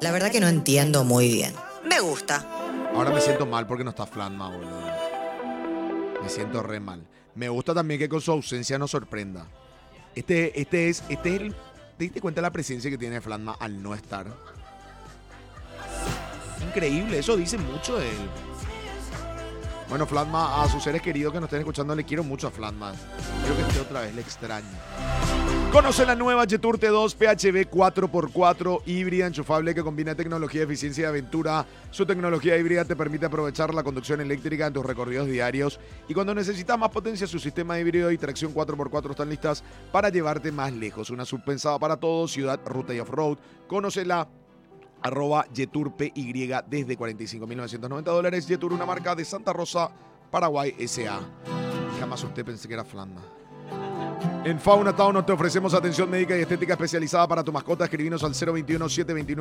La verdad que no entiendo muy bien. Me gusta. Ahora me siento mal porque no está Flanma, boludo. Me siento re mal. Me gusta también que con su ausencia nos sorprenda. Este es el... ¿Te diste cuenta de la presencia que tiene Flanma al no estar? Increíble, eso dice mucho de él. Bueno, Flanma, a sus seres queridos que nos estén escuchando, le quiero mucho a Flanma. Creo que esté otra vez, le extraño. Conoce la nueva Jetour T2 PHEV 4x4 híbrida enchufable que combina tecnología, eficiencia y aventura. Su tecnología híbrida te permite aprovechar la conducción eléctrica en tus recorridos diarios. Y cuando necesitas más potencia, su sistema híbrido y tracción 4x4 están listas para llevarte más lejos. Una subpensada para todo, ciudad, ruta y off-road. Conócela. @YetourPY desde $45.990. Jetour, una marca de Santa Rosa, Paraguay, S.A. Jamás usted pensé que era Flanma. En Fauna Town te ofrecemos atención médica y estética especializada para tu mascota. Escribinos al 021-729